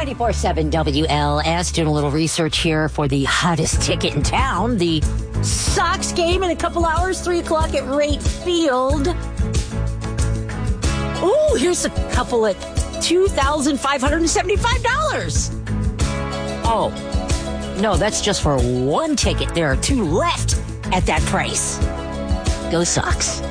94.7 WLS, doing a little research here for the hottest ticket in town. The Sox game in a couple hours, 3 o'clock at Rate Field. Ooh, here's a couple at $2,575. Oh, no, that's just for one ticket. There are 2 left at that price. Go Sox.